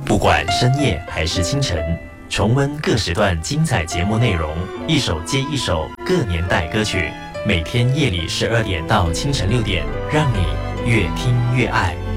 不管深夜还是清晨，重温各时段精彩节目内容，一首接一首各年代歌曲，每天夜里12点到清晨6点，让你越听越爱。